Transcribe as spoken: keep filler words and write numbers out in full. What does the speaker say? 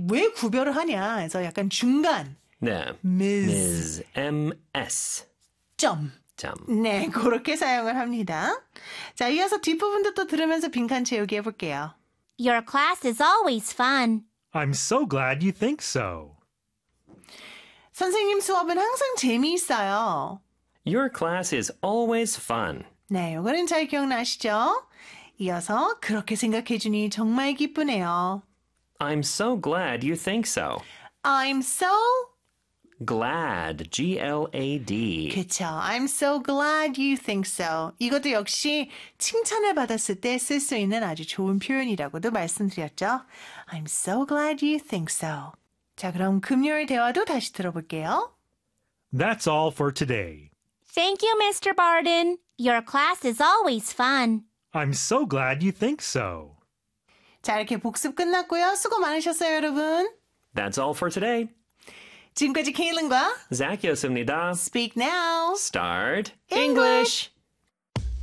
왜 구별을 하냐 해서 약간 중간 네. Miz Miz 엠에스 점. 점. 네, 그렇게 사용을 합니다. 자, 이어서 뒷부분도 또 들으면서 빈칸 채우기 해볼게요. Your class is always fun. I'm so glad you think so. 선생님 수업은 항상 재미있어요. Your class is always fun. 네, 요거는 잘 기억나시죠? 이어서 그렇게 생각해주니 정말 기쁘네요. I'm so glad you think so. I'm so Glad, G L A D. 그쵸. I'm so glad you think so. 이것도 역시 칭찬을 받았을 때 쓸 수 있는 아주 좋은 표현이라고도 말씀드렸죠. I'm so glad you think so. 자, 그럼 금요일 대화도 다시 들어볼게요. That's all for today. Thank you, Mister Barden. Your class is always fun. I'm so glad you think so. 자, 이렇게 복습 끝났고요. 수고 많으셨어요, 여러분. That's all for today. 지금까지 케일린과 Zachyos입니다. Speak Now. Start English.